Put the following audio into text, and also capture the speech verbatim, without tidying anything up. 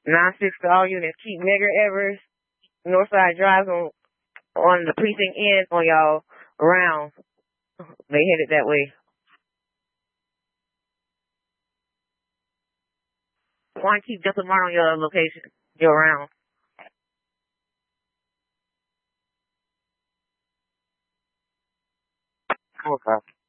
nine six to all units. Keep Megger Evers, Northside Drive on, on the precinct end on y'all around. They headed that way. Why keep Delta Mart on your location? You're around. Okay.